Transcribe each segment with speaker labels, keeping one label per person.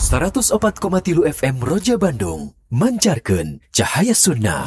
Speaker 1: 104,3 FM Roja Bandung mancarkeun cahaya sunnah.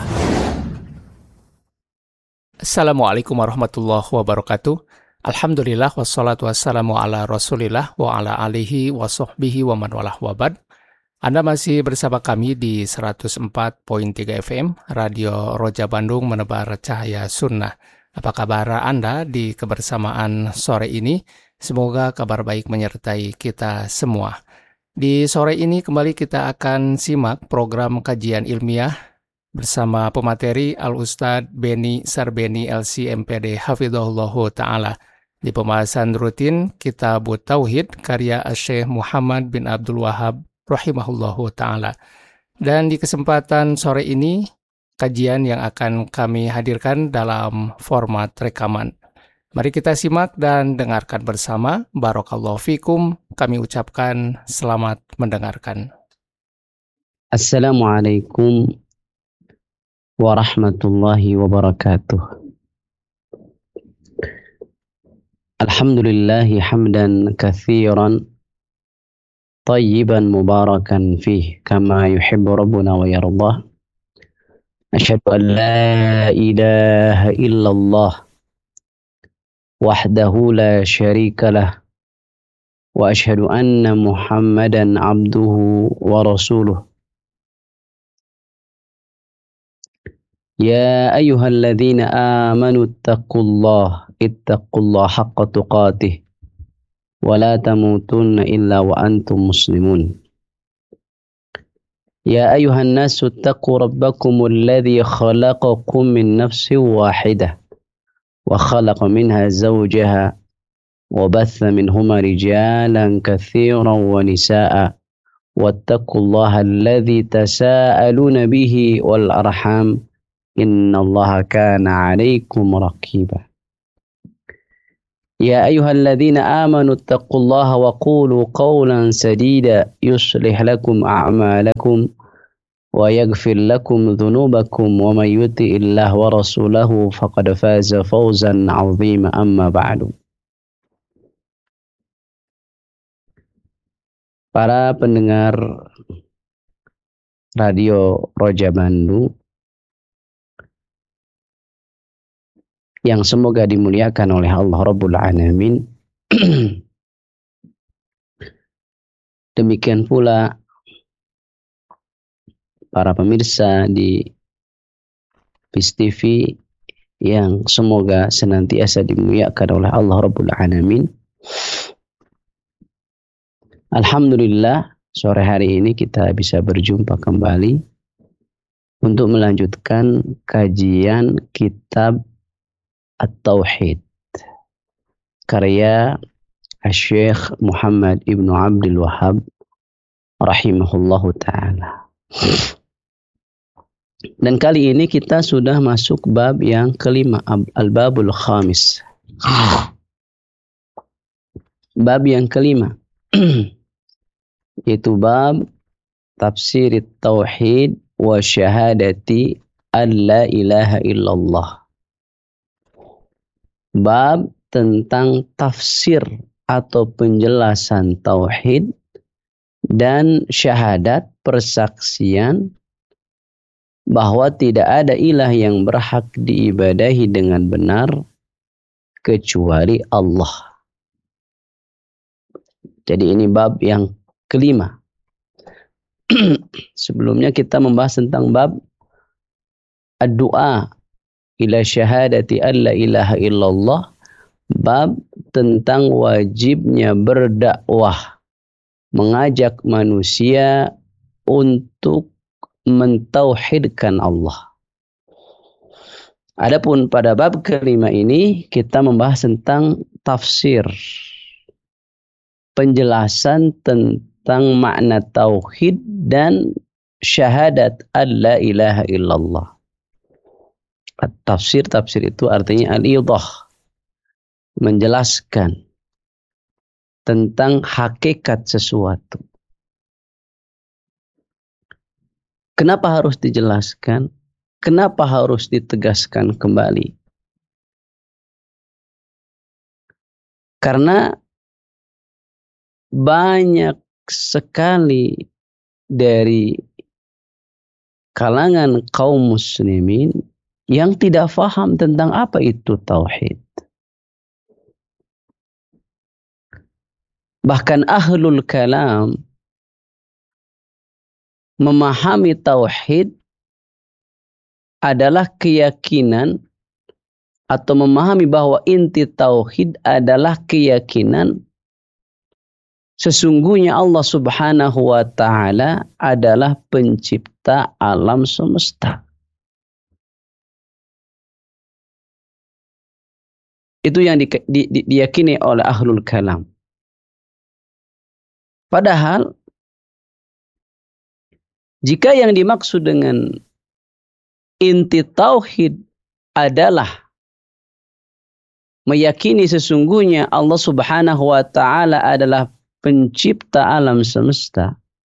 Speaker 2: Assalamualaikum warahmatullahi wabarakatuh. Alhamdulillah wassalatu wassalamu ala rasulillah wa ala alihi wa sahbihi wa man walah wabad. Anda masih bersama kami di 104.3 FM Radio Roja Bandung menebar cahaya sunnah. Apa kabar Anda di kebersamaan sore ini? Semoga kabar baik menyertai kita semua. Di sore ini kembali kita akan simak program kajian ilmiah bersama pemateri Al-Ustadz Beni Sarbeni LC MPD Hafidhahullahu Ta'ala. Di pembahasan rutin Kitabut Tauhid karya Syekh Muhammad bin Abdul Wahab Rahimahullahu Ta'ala. Dan di kesempatan sore ini, kajian yang akan kami hadirkan dalam format rekaman. Mari kita simak dan dengarkan bersama. Barakallahu fikum. Kami ucapkan selamat mendengarkan.
Speaker 3: Assalamualaikum warahmatullahi wabarakatuh. Alhamdulillahi hamdan kathiran tayyiban mubarakan fih kama yuhibbu rabbuna wa yardah. Asyhadu an la ilaha illallah wahdahu la syarika lah wa asyhadu anna Muhammadan abduhu wa rasuluh. Ya ayyuhalladzina amanu ittaqullaha haqqa tuqatih wa la tamutunna illa wa antum muslimun. Ya ayyuhan nasu ittaqu rabbakumul ladzi khalaqakum min nafsin wahidah wa khalaqa minha zawjaha wa batha minhuma rijalan katsiran wa nisaa wattaqullaha alladzi tasaaluna bihi wal arham innallaha kana 'alaikum raqiba. Ya ayyuhalladzina amanu ittaqullaha wa qulu qawlan sadida yuslih lakum a'malakum wa yaghfir lakum dhunubakum wa may yuti'illah wa rasulahu faqad faza fawzan 'azima amma ba'du. Para pendengar Radio Roja Bandung yang semoga dimuliakan oleh Allah Rabbul Alamin. Demikian pula para pemirsa di PIS TV yang semoga senantiasa dimuliakan oleh Allah Rabbul Alamin. Alhamdulillah, sore hari ini kita bisa berjumpa kembali untuk melanjutkan kajian kitab At-Tauhid karya Syekh Muhammad ibn Abdul Wahab rahimahullahu ta'ala. Dan kali ini kita sudah masuk bab yang kelima, al-babul khamis. Bab yang kelima yaitu bab tafsir tauhid wa syahadati an la ilaha illallah. Bab tentang tafsir atau penjelasan tauhid dan syahadat, persaksian bahwa tidak ada ilah yang berhak diibadahi dengan benar kecuali Allah. Jadi ini bab yang kelima. Sebelumnya kita membahas tentang bab ad-du'a ila syahadati alla ilaha illallah, bab tentang wajibnya berdakwah, mengajak manusia untuk mentauhidkan Allah. Adapun pada bab kelima ini kita membahas tentang tafsir, penjelasan tentang makna tauhid dan syahadat alla ilaha illallah. Tafsir itu artinya al-idah, menjelaskan tentang hakikat sesuatu. Kenapa harus dijelaskan? Kenapa harus ditegaskan kembali? Karena banyak sekali dari kalangan kaum muslimin yang tidak faham tentang apa itu tauhid. Bahkan ahlul kalam memahami tauhid adalah keyakinan atau memahami bahwa inti tauhid adalah keyakinan sesungguhnya Allah Subhanahu wa taala adalah pencipta alam semesta. Itu yang diyakini oleh ahlul kalam. Padahal jika yang dimaksud dengan inti tauhid adalah meyakini sesungguhnya Allah Subhanahu wa taala adalah pencipta alam semesta,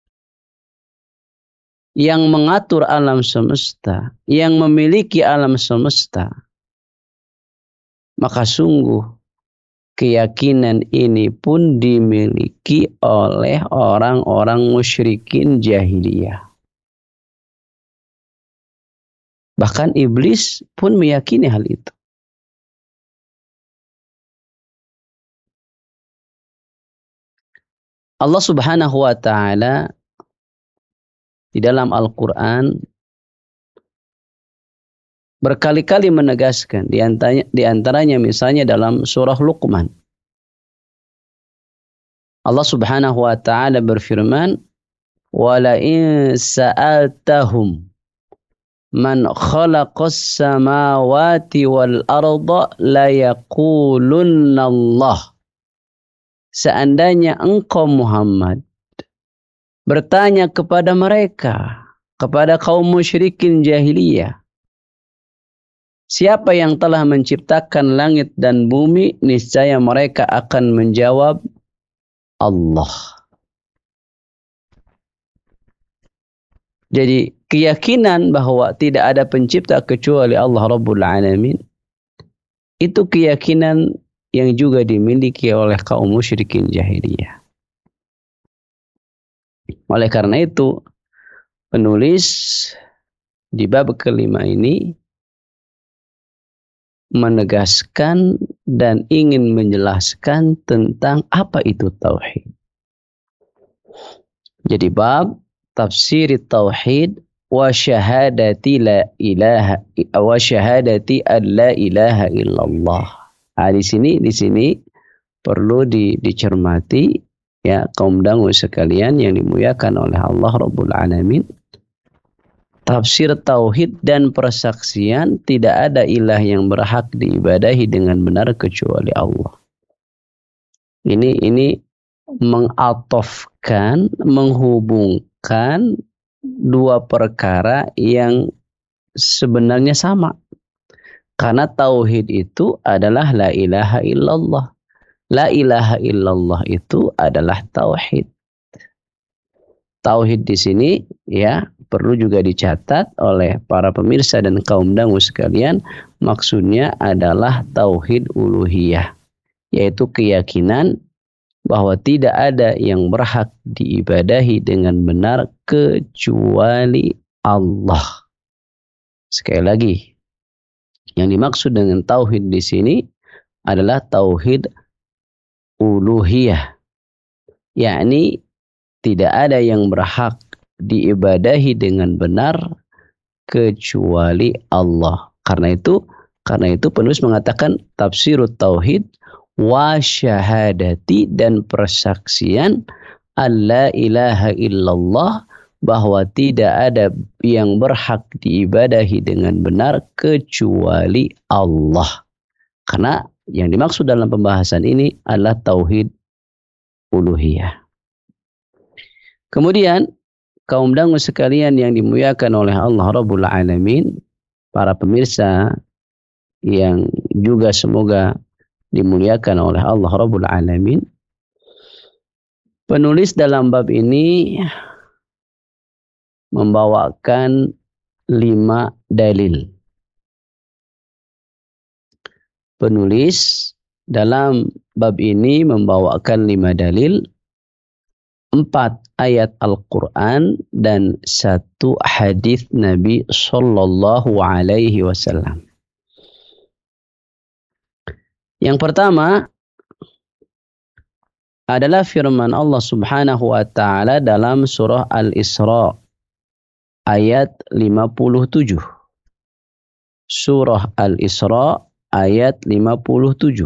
Speaker 3: yang mengatur alam semesta, yang memiliki alam semesta, maka sungguh keyakinan ini pun dimiliki oleh orang-orang musyrikin jahiliyah. Bahkan iblis pun meyakini hal itu. Allah Subhanahu wa taala di dalam Al-Qur'an berkali-kali menegaskan, di antaranya misalnya dalam surah Luqman. Allah Subhanahu wa taala berfirman, "Wala in sa'altahum man khalaqas samawati wal arda la yaqulunna Allah." Seandainya engkau Muhammad bertanya kepada mereka, kepada kaum musyrikin jahiliyah, siapa yang telah menciptakan langit dan bumi, niscaya mereka akan menjawab Allah. Jadi keyakinan bahwa tidak ada pencipta kecuali Allah Rabbul Alamin, itu keyakinan yang juga dimiliki oleh kaum musyrikin jahiliyah. Oleh karena itu, penulis di bab kelima ini menegaskan dan ingin menjelaskan tentang apa itu tauhid. Jadi bab tafsir tauhid wa syahadati la ilaha wa syahadati an la ilaha illallah. Nah, di sini perlu dicermati ya kaum dangu sekalian yang dimuliakan oleh Allah Rabbul Alamin. Tafsir tauhid dan persaksian tidak ada ilah yang berhak diibadahi dengan benar kecuali Allah. Ini mengatofkan, menghubungkan dua perkara yang sebenarnya sama. Karena tauhid itu adalah la ilaha illallah. La ilaha illallah itu adalah tauhid. Tauhid di sini ya perlu juga dicatat oleh para pemirsa dan kaum dangu sekalian, maksudnya adalah tauhid uluhiyah, yaitu keyakinan bahwa tidak ada yang berhak diibadahi dengan benar kecuali Allah. Sekali lagi, yang dimaksud dengan tauhid di sini adalah tauhid uluhiyah, yakni tidak ada yang berhak diibadahi dengan benar kecuali Allah. Karena itu penulis mengatakan tafsirut tauhid wa syahadati, dan persaksian alla ilaha illallah, bahwa tidak ada yang berhak diibadahi dengan benar kecuali Allah. Karena yang dimaksud dalam pembahasan ini adalah tauhid uluhiyah. Kemudian kaum dangu sekalian yang dimuliakan oleh Allah Rabbul Alamin, para pemirsa yang juga semoga dimuliakan oleh Allah Rabbul Alamin, penulis dalam bab ini membawakan 5 dalil. Penulis dalam bab ini membawakan 5 dalil 4 ayat Al-Quran dan 1 hadis Nabi Sallallahu Alaihi Wasallam. Yang pertama adalah firman Allah Subhanahu wa taala dalam surah Al-Isra ayat 57. Surah Al-Isra ayat 57.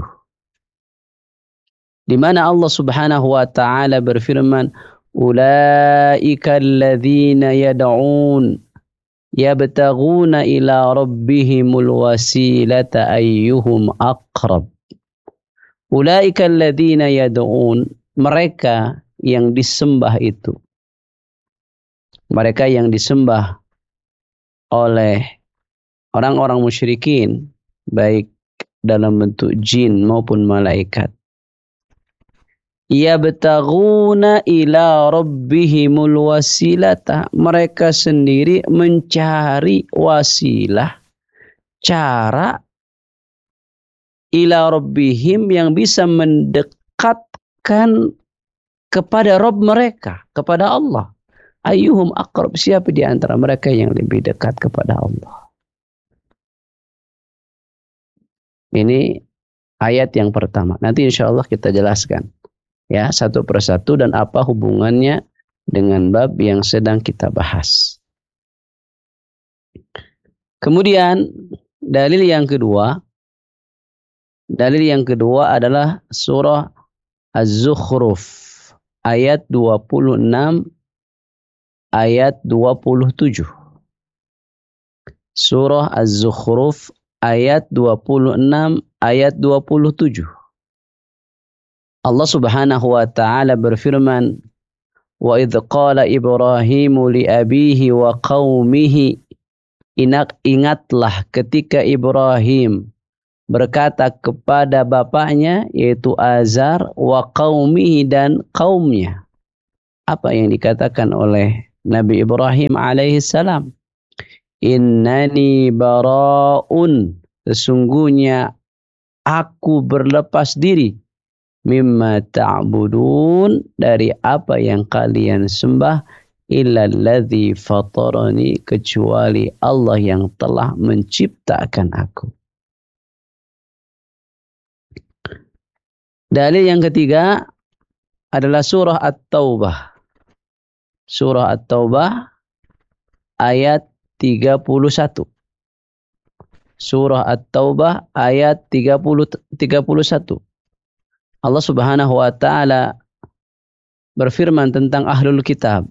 Speaker 3: Di mana Allah Subhanahu wa taala berfirman, "Ulaika alladzina yad'un yabtaghuna ila rabbihimul wasilata ayyuhum aqrab." Ulaika alladzina yad'un, mereka yang disembah itu. Mereka yang disembah oleh orang-orang musyrikin, baik dalam bentuk jin maupun malaikat. Yabtaghuna ila rabbihimul wasilata, mereka sendiri mencari wasilah, cara ila rabbihim yang bisa mendekatkan kepada Rabb mereka, kepada Allah. Ayyuhum aqrab, siapa di antara mereka yang lebih dekat kepada Allah. Ini ayat yang pertama. Nanti insya Allah kita jelaskan ya satu persatu dan apa hubungannya dengan bab yang sedang kita bahas. Kemudian dalil yang kedua adalah surah Az-Zukhruf ayat 26 ayat 27. Surah Az-Zukhruf ayat 26 ayat 27. Allah Subhanahu wa taala berfirman, "Wa idz qala Ibrahimu li abihi wa qaumihi." Ingatlah ketika Ibrahim berkata kepada bapaknya yaitu Azar, wa qaumihi, dan kaumnya. Apa yang dikatakan oleh Nabi Ibrahim alaihissalam? Innani bara'un, sesungguhnya aku berlepas diri, mimma ta'budun, dari apa yang kalian sembah, illalladzi fatarani, kecuali Allah yang telah menciptakan aku. Dalil yang ketiga adalah surah At-Taubah. Surah At-Taubah ayat 31. Surah At-Taubah ayat 31. Allah Subhanahu wa taala berfirman tentang ahlul kitab.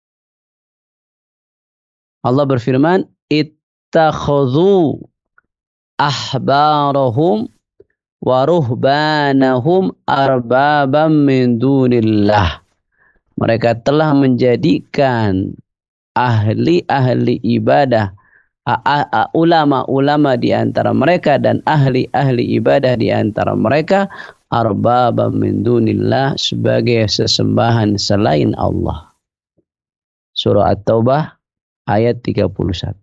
Speaker 3: Allah berfirman, ittakhadhu ahbarahum wa ruhbanahum arbabam min dunillah. Mereka telah menjadikan ahli-ahli ibadah, ulama-ulama di antara mereka dan ahli-ahli ibadah di antara mereka, arbabam min dunillah, sebagai sesembahan selain Allah. Surah At-Taubah ayat 31.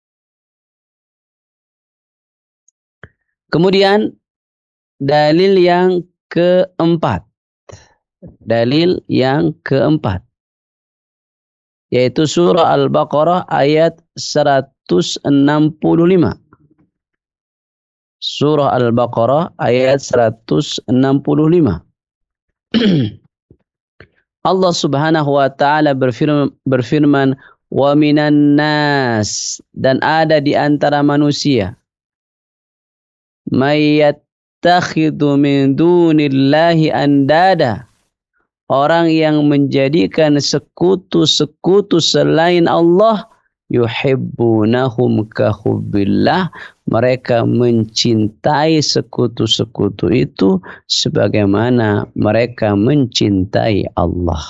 Speaker 3: Kemudian dalil yang keempat. Dalil yang keempat yaitu surah Al-Baqarah ayat 165. Surah Al-Baqarah ayat 165. Allah Subhanahu wa taala berfirman, wa minan nas, dan ada di antara manusia, may yattakhidhu min dunillahi andada, orang yang menjadikan sekutu-sekutu selain Allah, yuhibbunahum kahubbillah, mereka mencintai sekutu-sekutu itu sebagaimana mereka mencintai Allah.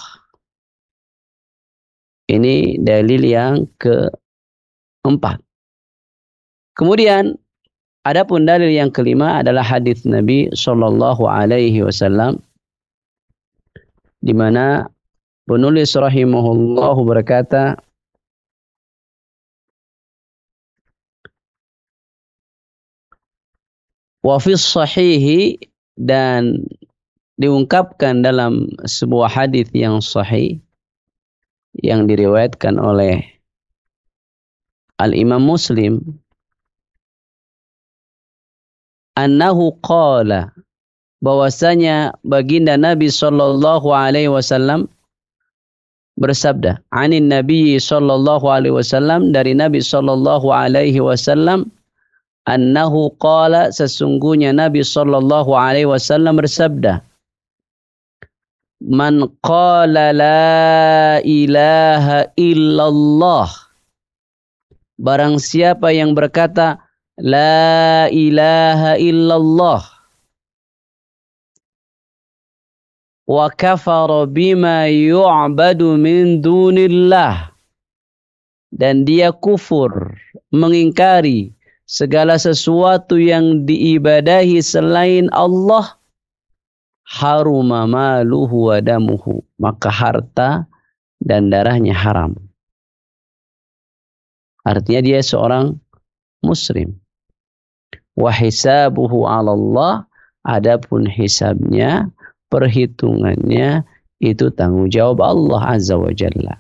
Speaker 3: Ini dalil yang keempat. Kemudian adapun dalil yang kelima adalah hadis Nabi Sallallahu Alaihi Wasallam, di mana penulis rahimahullah berkata, wa fis sahihi, dan diungkapkan dalam sebuah hadis yang sahih yang diriwayatkan oleh Al-Imam Muslim, annahu qala, bahwasanya baginda Nabi sallallahu alaihi wasallam bersabda, anin Nabi sallallahu alaihi wasallam, dari Nabi sallallahu alaihi wasallam, annahu qala, sesungguhnya Nabi sallallahu alaihi wasallam bersabda, man qala la ilaha illallah, barang siapa yang berkata la ilaha illallah, wa kafara bima yu'badu min dunillah, dan dia kufur, mengingkari segala sesuatu yang diibadahi selain Allah, haruma maluhu wa damuhu, maka harta dan darahnya haram. Artinya dia seorang muslim. Wa hisabuhu 'ala Allah, adapun hisabnya, perhitungannya itu tanggung jawab Allah Azza wa Jalla.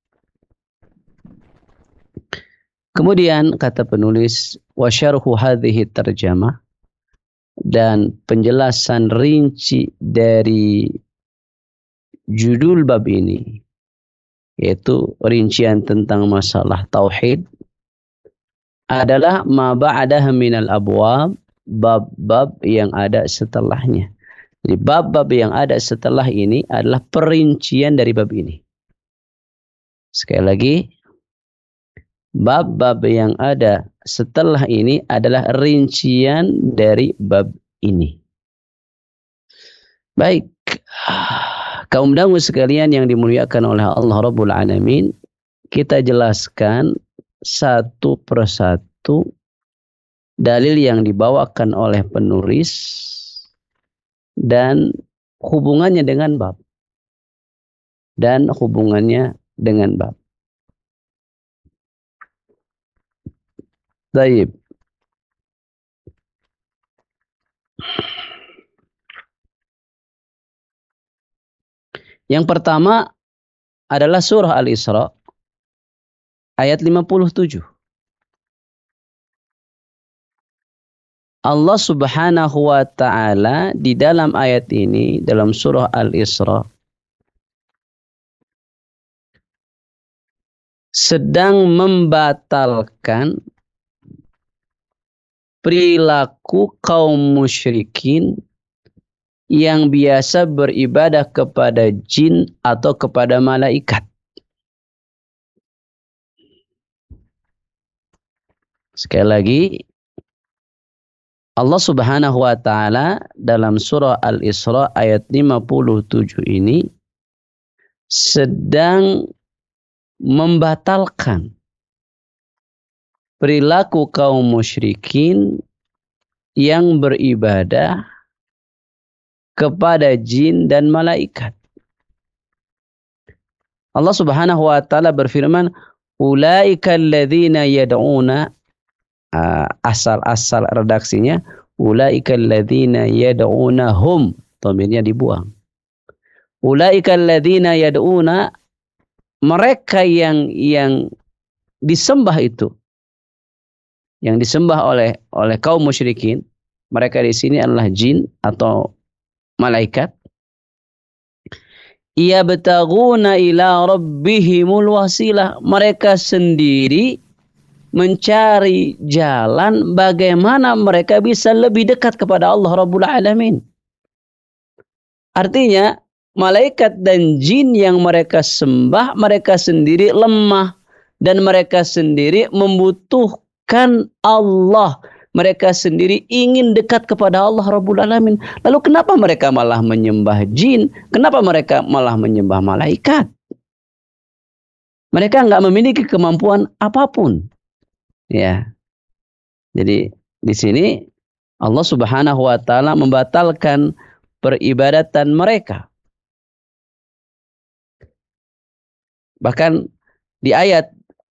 Speaker 3: Kemudian kata penulis, wa syarhu hadhihi tarjamah, dan penjelasan rinci dari judul bab ini, yaitu rincian tentang masalah tauhid, adalah ma ba'daha minal abwab, bab-bab yang ada setelahnya. Jadi bab-bab yang ada setelah ini adalah perincian dari bab ini. Sekali lagi, bab-bab yang ada setelah ini adalah rincian dari bab ini. Baik, kaum dangu sekalian yang dimuliakan oleh Allah Rabbul Alamin, kita jelaskan satu persatu dalil yang dibawakan oleh penulis dan hubungannya dengan bab. Baik. Yang pertama adalah surah Al-Isra ayat 57. Allah Subhanahu wa ta'ala di dalam ayat ini, dalam surah Al-Isra, sedang membatalkan perilaku kaum musyrikin yang biasa beribadah kepada jin atau kepada malaikat. Sekali lagi, Allah Subhanahu wa ta'ala dalam surah Al-Isra ayat 57 ini sedang membatalkan perilaku kaum musyrikin yang beribadah kepada jin dan malaikat. Allah Subhanahu wa ta'ala berfirman, ulaika alladzina yad'una, asal redaksinya, ulaika alladzina yad'una hum, dhamirnya dibuang. Ulaika alladzina yad'una, mereka yang disembah itu, yang disembah oleh kaum musyrikin, mereka di sini adalah jin atau malaikat. Yabtaguna ila rabbihimul wasilah, mereka sendiri mencari jalan bagaimana mereka bisa lebih dekat kepada Allah Rabbul Alamin. Artinya, malaikat dan jin yang mereka sembah, mereka sendiri lemah dan mereka sendiri membutuhkan Allah. Mereka sendiri ingin dekat kepada Allah Rabbul Alamin. Lalu kenapa mereka malah menyembah jin? Kenapa mereka malah menyembah malaikat? Mereka enggak memiliki kemampuan apapun. Ya. Jadi di sini Allah Subhanahu wa ta'ala membatalkan peribadatan mereka. Bahkan di ayat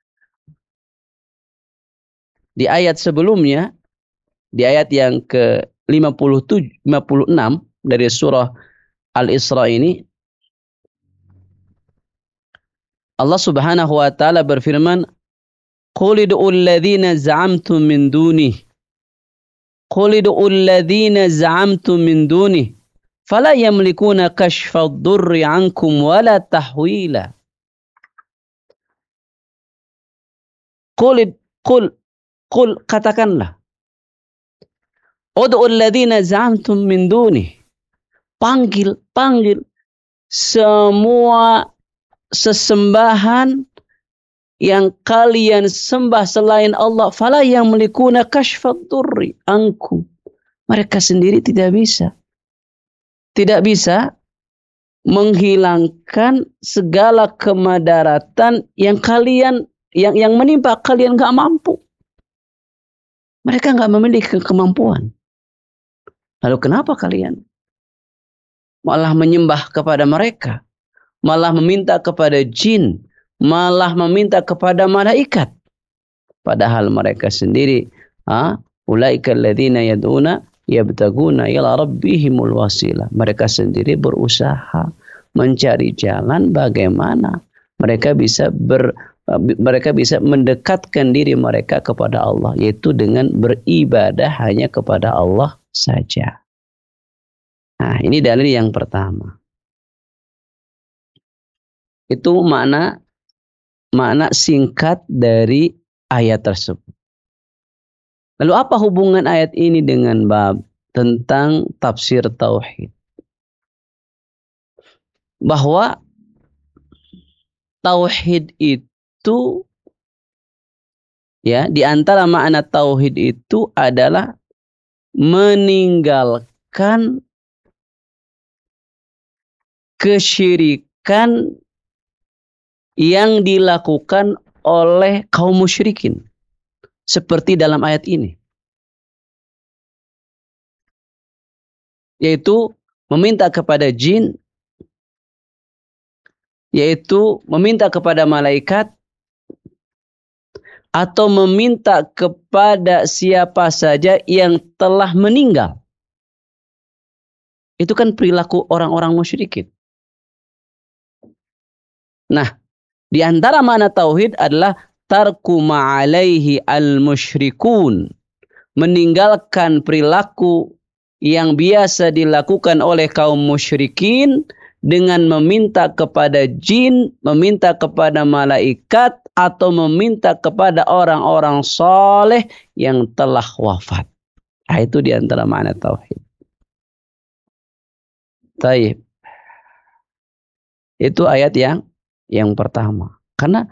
Speaker 3: sebelumnya, di ayat yang ke-56 dari surah Al-Isra ini, Allah Subhanahu wa taala berfirman, "Qul ud'ul ladzina za'amtum min dunih. Qul ud'ul ladzina za'amtum min dunih. Fala yamlikuna kashfa ad-durri 'ankum wala tahwila." Qul katakanlah. Ud'ul ladzina za'amtum min dunih. Panggil semua sesembahan yang kalian sembah selain Allah. Fala yamlikuna kashfa ad-durri ankum. Mereka sendiri tidak bisa menghilangkan segala kemadaratan yang kalian yang menimpa kalian enggak mampu. Mereka enggak memiliki kemampuan. Lalu kenapa kalian malah menyembah kepada mereka, malah meminta kepada jin, malah meminta kepada malaikat? Padahal mereka sendiri, ulaikal ladzina yad'una yabtaguna ila rabbihimul wasilah. Mereka sendiri berusaha mencari jalan bagaimana mereka bisa mendekatkan diri mereka kepada Allah, yaitu dengan beribadah hanya kepada Allah saja. Nah, ini dalil yang pertama. Itu makna singkat dari ayat tersebut. Lalu apa hubungan ayat ini dengan bab tentang tafsir tauhid? Bahwa tauhid itu, ya, di antara makna tauhid itu adalah meninggalkan kesyirikan yang dilakukan oleh kaum musyrikin. Seperti dalam ayat ini. Yaitu meminta kepada jin, yaitu meminta kepada malaikat, atau meminta kepada siapa saja yang telah meninggal. Itu kan perilaku orang-orang musyrikin. Nah, di antara makna tauhid adalah tarku ma'alaihi al-musyrikun. Meninggalkan perilaku yang biasa dilakukan oleh kaum musyrikin dengan meminta kepada jin, meminta kepada malaikat, atau meminta kepada orang-orang soleh yang telah wafat. Nah, itu di antara makna tauhid. Taib. Itu ayat yang pertama. Karena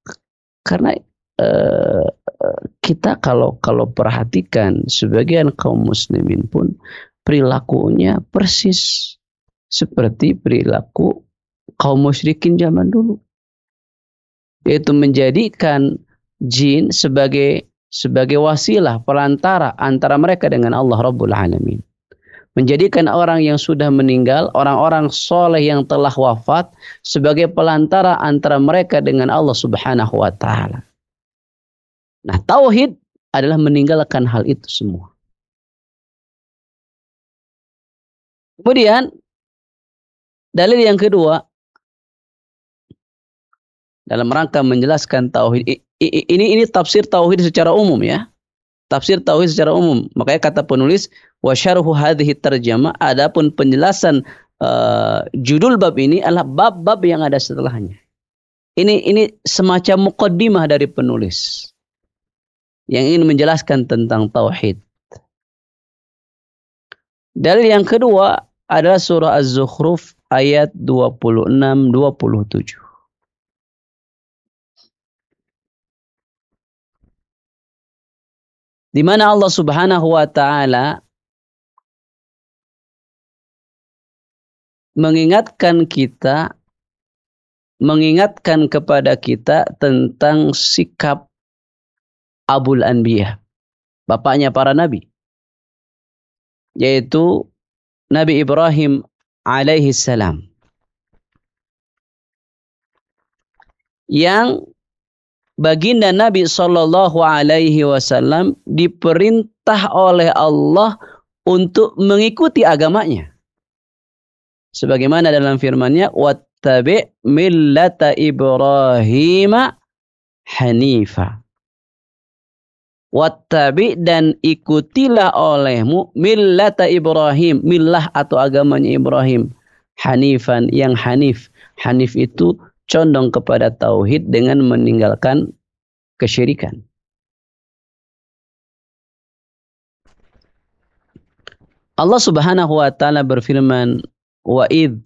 Speaker 3: kita kalau perhatikan sebagian kaum muslimin pun perilakunya persis seperti perilaku kaum musyrikin zaman dulu. Yaitu menjadikan jin sebagai wasilah, perantara antara mereka dengan Allah Rabbul Alamin. Menjadikan orang yang sudah meninggal, orang-orang soleh yang telah wafat sebagai pelantara antara mereka dengan Allah Subhanahu wa ta'ala. Nah, tauhid adalah meninggalkan hal itu semua. Kemudian dalil yang kedua dalam rangka menjelaskan tauhid, ini tafsir tauhid secara umum, ya. Tafsir tauhid secara umum. Makanya kata penulis, wa syarhu hadhihi tarjamah, adapun penjelasan judul bab ini adalah bab-bab yang ada setelahnya. Ini semacam muqaddimah dari penulis yang ingin menjelaskan tentang tauhid. Dalil yang kedua adalah surah Az-Zukhruf ayat 26-27. Di mana Allah Subhanahu wa ta'ala mengingatkan kepada kita tentang sikap Abul Anbiya, bapaknya para nabi, yaitu Nabi Ibrahim alaihi salam, yang baginda Nabi Shallallahu Alaihi Wasallam diperintah oleh Allah untuk mengikuti agamanya. Sebagaimana dalam firman-Nya, wattabi' millata Ibrahim hanifa. Wattabi' dan ikutilah olehmu millata Ibrahim, millah atau agamanya Ibrahim, hanifan yang hanif. Hanif itu condong kepada tauhid dengan meninggalkan kesyirikan. Allah Subhanahu wa taala berfirman, wa'id,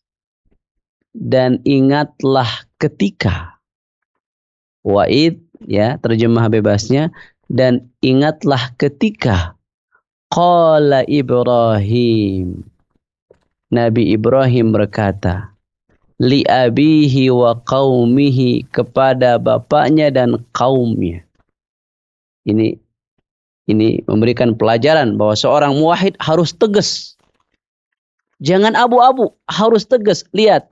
Speaker 3: dan ingatlah ketika. Wa'id, ya, terjemah bebasnya, dan ingatlah ketika qala Ibrahim, Nabi Ibrahim berkata, li abihi wa qaumihi, kepada bapaknya dan kaumnya. Ini memberikan pelajaran bahwa seorang muwahhid harus tegas. Jangan abu-abu, harus tegas. Lihat,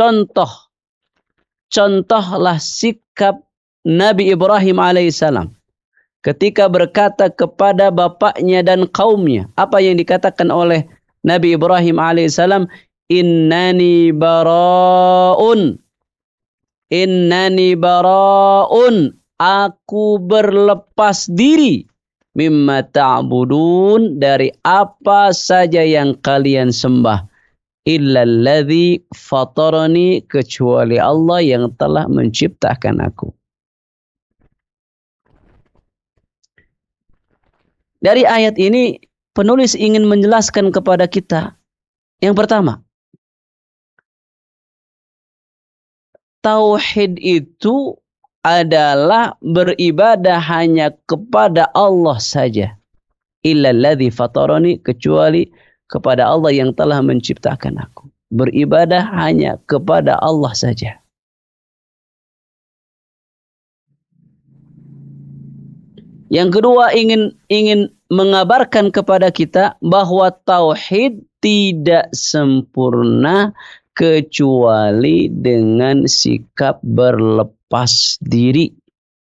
Speaker 3: contohlah sikap Nabi Ibrahim alaihissalam ketika berkata kepada bapaknya dan kaumnya. Apa yang dikatakan oleh Nabi Ibrahim alaihissalam? Innani bara'un. Aku berlepas diri. Mimma ta'budun, dari apa saja yang kalian sembah. Illalladzi fatarani, kecuali Allah yang telah menciptakan aku. Dari ayat ini penulis ingin menjelaskan kepada kita, yang pertama, tauhid itu adalah beribadah hanya kepada Allah saja. Illalladzi fatarani, kecuali kepada Allah yang telah menciptakan aku. Beribadah hanya kepada Allah saja. Yang kedua, ingin mengabarkan kepada kita bahwa tauhid tidak sempurna kecuali dengan sikap berlepas diri.